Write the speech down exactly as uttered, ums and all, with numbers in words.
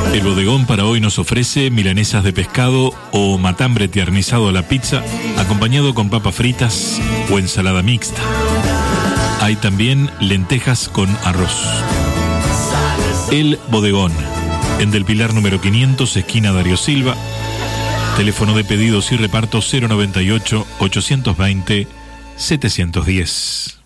El bodegón para hoy nos ofrece milanesas de pescado o matambre tiernizado a la pizza, acompañado con papas fritas o ensalada mixta. Hay también lentejas con arroz. El Bodegón, en Del Pilar número quinientos, esquina Darío Silva. Teléfono de pedidos y reparto cero noventa y ocho, ochocientos veinte, setecientos diez.